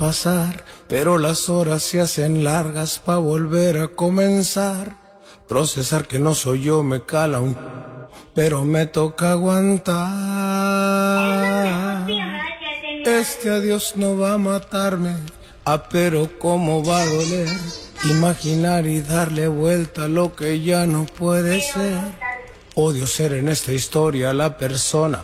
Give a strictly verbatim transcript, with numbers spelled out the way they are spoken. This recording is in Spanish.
pasar, pero las horas se hacen largas pa' volver a comenzar. Procesar que no soy yo me cala un... pero me toca aguantar. Este adiós no va a matarme, ah, pero cómo va a doler. Imaginar y darle vuelta a lo que ya no puede ser. Odio ser en esta historia la persona